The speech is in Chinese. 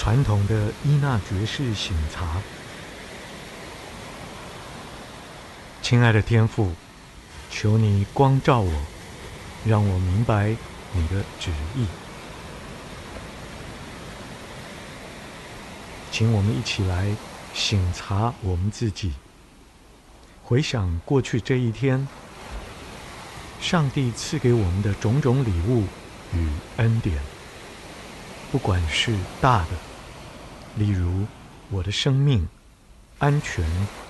传统的依纳爵式省察。亲爱的天父，求你光照我，让我明白你的旨意。请我们一起来省察我们自己，回想过去这一天，上帝赐给我们的种种礼物与恩典，不管是大的，例如我的生命、安全